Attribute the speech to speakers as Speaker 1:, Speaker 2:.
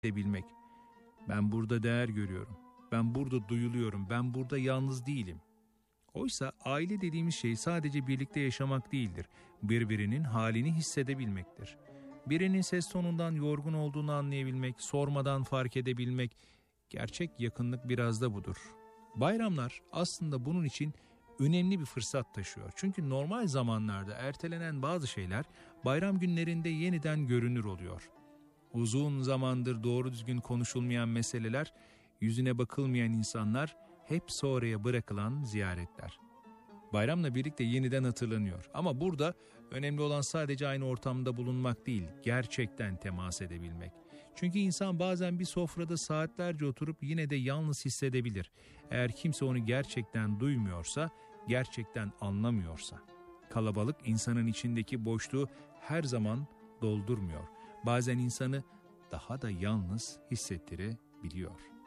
Speaker 1: hissedebilmek. Ben burada değer görüyorum. Ben burada duyuluyorum. Ben burada yalnız değilim. Oysa aile dediğimiz şey sadece birlikte yaşamak değildir. Birbirinin halini hissedebilmektir. Birinin ses tonundan yorgun olduğunu anlayabilmek, sormadan fark edebilmek, gerçek yakınlık biraz da budur. Bayramlar aslında bunun için önemli bir fırsat taşıyor. Çünkü normal zamanlarda ertelenen bazı şeyler bayram günlerinde yeniden görünür oluyor. Uzun zamandır doğru düzgün konuşulmayan meseleler, yüzüne bakılmayan insanlar, hep sonraya bırakılan ziyaretler. Bayramla birlikte yeniden hatırlanıyor. Ama burada önemli olan sadece aynı ortamda bulunmak değil, gerçekten temas edebilmek. Çünkü insan bazen bir sofrada saatlerce oturup yine de yalnız hissedebilir. Eğer kimse onu gerçekten duymuyorsa, gerçekten anlamıyorsa. Kalabalık insanın içindeki boşluğu her zaman doldurmuyor. Bazen insanı daha da yalnız hissettirebiliyor.